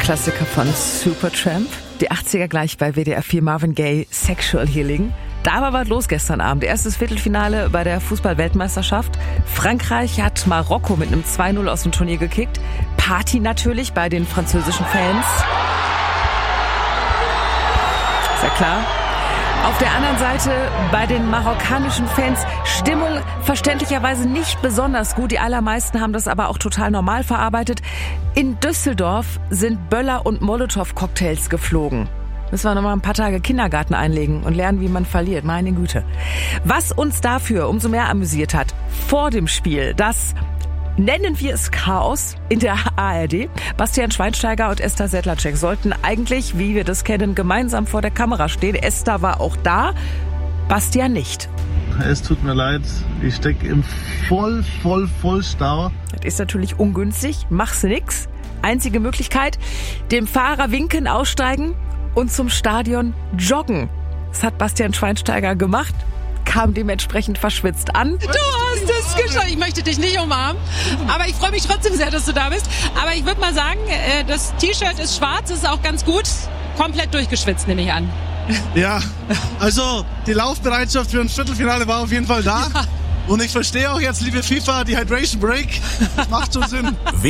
Klassiker von Supertramp. Die 80er gleich bei WDR 4, Marvin Gaye, Sexual Healing. Da war was los gestern Abend. Erstes Viertelfinale bei der Fußball-Weltmeisterschaft. Frankreich hat Marokko mit einem 2-0 aus dem Turnier gekickt. Party natürlich bei den französischen Fans. Ist ja klar. Auf der anderen Seite bei den marokkanischen Fans Stimmung verständlicherweise nicht besonders gut. Die allermeisten haben das aber auch total normal verarbeitet. In Düsseldorf sind Böller und Molotow-Cocktails geflogen. Müssen wir noch mal ein paar Tage Kindergarten einlegen und lernen, wie man verliert. Meine Güte. Was uns dafür umso mehr amüsiert hat vor dem Spiel, das nennen wir es Chaos in der ARD. Bastian Schweinsteiger und Esther Sedlacek sollten eigentlich, wie wir das kennen, gemeinsam vor der Kamera stehen. Esther war auch da, Bastian nicht. Es tut mir leid, ich stecke im Vollstau. Das ist natürlich ungünstig, machst du nix. Einzige Möglichkeit, dem Fahrer winken, aussteigen und zum Stadion joggen. Das hat Bastian Schweinsteiger gemacht, kam dementsprechend verschwitzt an. Du hast es geschafft. Ich möchte dich nicht umarmen, aber ich freue mich trotzdem sehr, dass du da bist. Aber ich würde mal sagen, das T-Shirt ist schwarz, ist auch ganz gut. Komplett durchgeschwitzt, nehme ich an. Ja, also die Laufbereitschaft für ein Viertelfinale war auf jeden Fall da. Ja. Und ich verstehe auch jetzt, liebe FIFA, die Hydration Break macht schon Sinn.